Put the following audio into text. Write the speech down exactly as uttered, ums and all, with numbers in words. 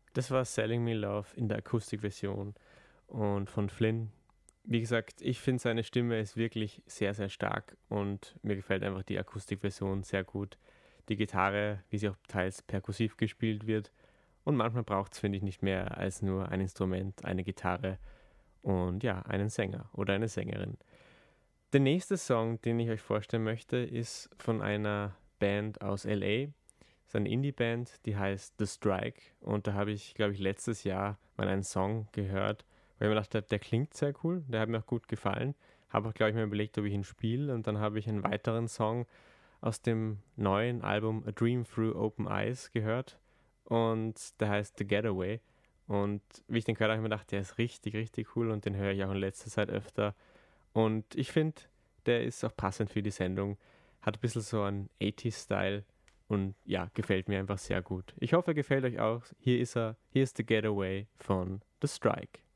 Das war Selling Me Love in der Akustikversion und von Flynn. Wie gesagt, ich finde seine Stimme ist wirklich sehr, sehr stark und mir gefällt einfach die Akustikversion sehr gut. Die Gitarre, wie sie auch teils perkussiv gespielt wird. Und manchmal braucht es, finde ich, nicht mehr als nur ein Instrument, eine Gitarre und ja, einen Sänger oder eine Sängerin. Der nächste Song, den ich euch vorstellen möchte, ist von einer Band aus L A. Das ist eine Indie-Band, die heißt The Strike. Und da habe ich, glaube ich, letztes Jahr mal einen Song gehört, weil ich mir dachte, der klingt sehr cool, der hat mir auch gut gefallen. Habe auch, glaube ich, mir überlegt, ob ich ihn spiele. Und dann habe ich einen weiteren Song aus dem neuen Album A Dream Through Open Eyes gehört. Und der heißt The Getaway. Und wie ich den gehört habe, habe ich mir gedacht, der ist richtig, richtig cool und den höre ich auch in letzter Zeit öfter. Und ich finde, der ist auch passend für die Sendung. Hat ein bisschen so einen achtziger-Style und ja, gefällt mir einfach sehr gut. Ich hoffe, er gefällt euch auch. Hier ist er, hier ist The Getaway von The Strike.